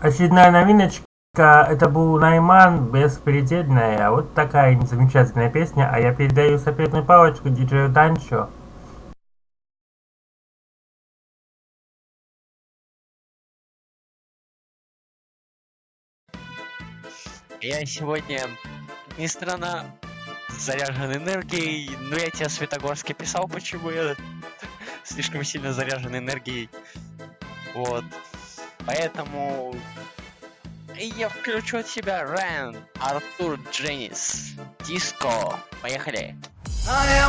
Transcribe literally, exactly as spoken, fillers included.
Очередная новиночка. Это был Найман, беспредельная. Вот такая замечательная песня. А я передаю сапетную палочку диджею Данчо. Я сегодня, не странно, заряжен энергией, но я тебе, Светогорске, писал, почему я слишком сильно заряжен энергией. Вот. Поэтому я включу от себя Рэн, Артур Дженнис, Диско. Поехали.